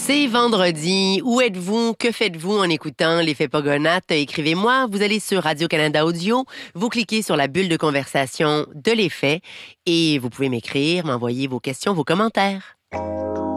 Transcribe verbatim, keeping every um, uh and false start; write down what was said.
C'est vendredi. Où êtes-vous? Que faites-vous en écoutant l'effet Pogonates? Écrivez-moi. Vous allez sur Radio-Canada Audio. Vous cliquez sur la bulle de conversation de l'effet et vous pouvez m'écrire, m'envoyer vos questions, vos commentaires.